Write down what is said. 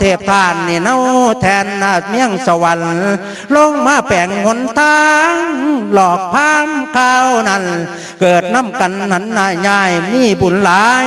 ทพทานนี่เนาแทนเมียงสวรรค์ลงมาแปลงหนทางหลอกพามข้าวนั้นเกิดน้ำกันหันหน้าย่ายมีบุญหลาย